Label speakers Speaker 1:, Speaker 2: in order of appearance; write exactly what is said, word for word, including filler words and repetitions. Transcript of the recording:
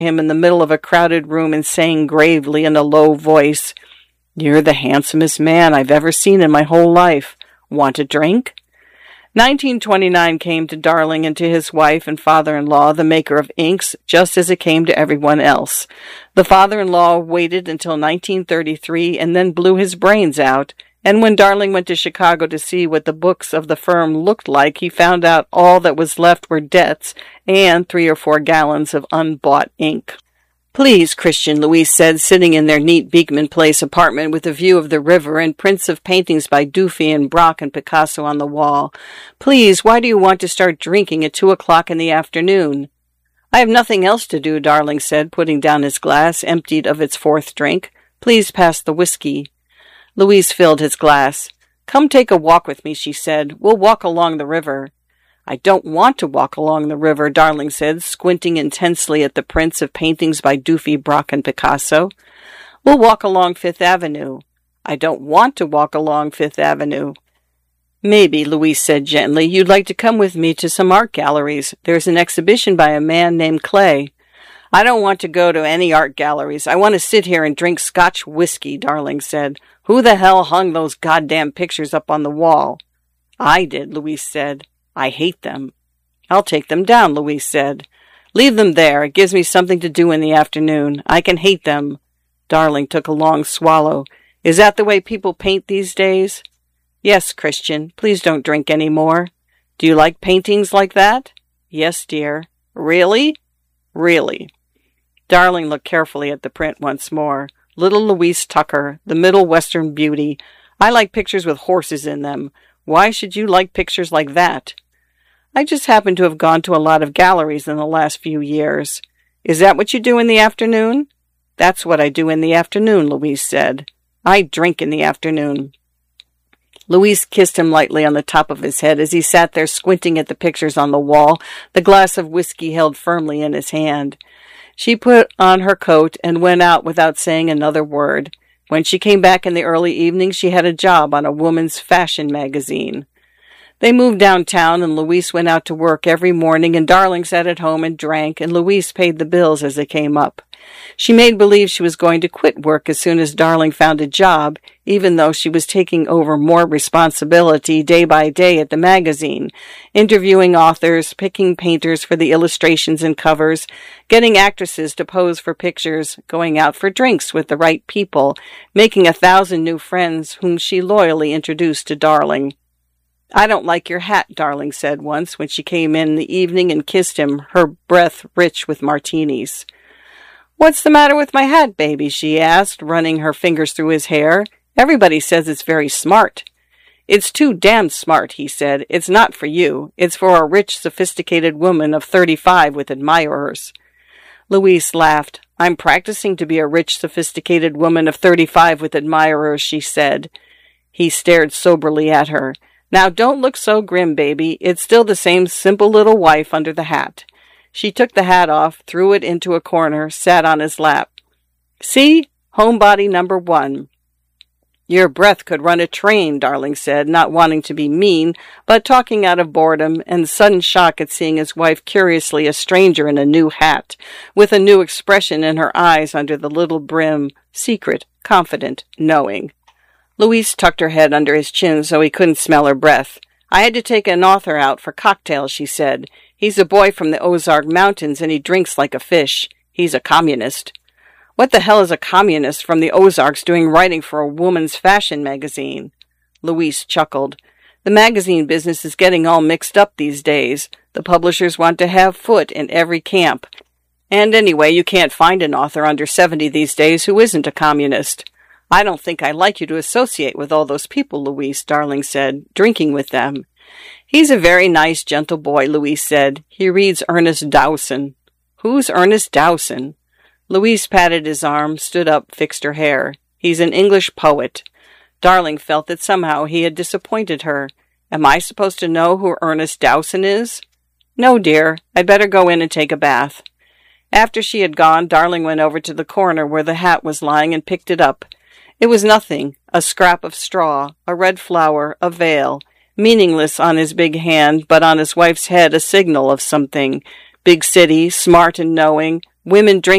Speaker 1: him in the middle of a crowded room and saying gravely in a low voice, "You're the handsomest man I've ever seen in my whole life. Want a drink?" nineteen twenty-nine came to Darling and to his wife and father-in-law, the maker of inks, just as it came to everyone else. The father-in-law waited until nineteen thirty-three and then blew his brains out, and when Darling went to Chicago to see what the books of the firm looked like, he found out all that was left were debts and three or four gallons of unbought ink. "Please, Christian," Louise said, sitting in their neat Beekman Place apartment with a view of the river and prints of paintings by Dufy and Braque and Picasso on the wall. "Please, why do you want to start drinking at two o'clock in the afternoon?" "I have nothing else to do," Darling said, putting down his glass, emptied of its fourth drink. "Please pass the whiskey." Louise filled his glass. "Come take a walk with me," she said. "We'll walk along the river." "I don't want to walk along the river," Darling said, squinting intensely at the prints of paintings by Dufy, Braque, and Picasso. "We'll walk along Fifth Avenue." "I don't want to walk along Fifth Avenue." "Maybe," Louise said gently, "you'd like to come with me to some art galleries. There's an exhibition by a man named Clay." "I don't want to go to any art galleries. I want to sit here and drink Scotch whiskey," Darling said. "Who the hell hung those goddamn pictures up on the wall?" "I did," Louise said. "I hate them." "I'll take them down," Louise said. "Leave them there. It gives me something to do in the afternoon. I can hate them." Darling took a long swallow. "Is that the way people paint these days?" "Yes, Christian. Please don't drink any more." "Do you like paintings like that?" "Yes, dear." "Really?" "Really." Darling looked carefully at the print once more. Little Louise Tucker, the Middle Western beauty. "I like pictures with horses in them. Why should you like pictures like that?" "I just happen to have gone to a lot of galleries in the last few years." "Is that what you do in the afternoon?" "That's what I do in the afternoon," Louise said. "I drink in the afternoon." Louise kissed him lightly on the top of his head as he sat there squinting at the pictures on the wall, the glass of whiskey held firmly in his hand. She put on her coat and went out without saying another word. When she came back in the early evening, she had a job on a woman's fashion magazine. They moved downtown, and Louise went out to work every morning, and Darling sat at home and drank, and Louise paid the bills as they came up. She made believe she was going to quit work as soon as Darling found a job, even though she was taking over more responsibility day by day at the magazine, interviewing authors, picking painters for the illustrations and covers, getting actresses to pose for pictures, going out for drinks with the right people, making a thousand new friends whom she loyally introduced to Darling. "I don't like your hat," Darling said once when she came in the evening and kissed him, her breath rich with martinis. "What's the matter with my hat, baby?" she asked, running her fingers through his hair. "Everybody says it's very smart." "It's too damned smart," he said. "It's not for you. It's for a rich, sophisticated woman of thirty-five with admirers." Louise laughed. "I'm practicing to be a rich, sophisticated woman of thirty-five with admirers," she said. He stared soberly at her. "Now don't look so grim, baby. It's still the same simple little wife under the hat." She took the hat off, threw it into a corner, sat on his lap. "See? Homebody number one." "Your breath could run a train," Darling said, not wanting to be mean, but talking out of boredom and sudden shock at seeing his wife curiously a stranger in a new hat, with a new expression in her eyes under the little brim, secret, confident, knowing. Louise tucked her head under his chin so he couldn't smell her breath. "I had to take an author out for cocktails," she said. "He's a boy from the Ozark Mountains, and he drinks like a fish. He's a communist." "What the hell is a communist from the Ozarks doing writing for a woman's fashion magazine?" Louise chuckled. "The magazine business is getting all mixed up these days. The publishers want to have foot in every camp. And anyway, you can't find an author under seventy these days who isn't a communist." "I don't think I like you to associate with all those people, Louise," Darling said, "drinking with them." "He's a very nice, gentle boy," Louise said. "He reads Ernest Dowson." "Who's Ernest Dowson?" Louise patted his arm, stood up, fixed her hair. "He's an English poet." Darling felt that somehow he had disappointed her. "Am I supposed to know who Ernest Dowson is?" "No, dear. I'd better go in and take a bath." After she had gone, Darling went over to the corner where the hat was lying and picked it up. It was nothing, a scrap of straw, a red flower, a veil, meaningless on his big hand, but on his wife's head a signal of something. Big city, smart and knowing, Women drink